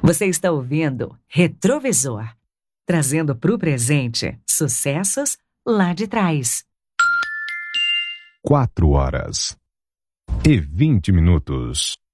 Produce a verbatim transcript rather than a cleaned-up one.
Você está ouvindo Retrovisor, trazendo para o presente sucessos lá de trás. Quatro horas e vinte minutos.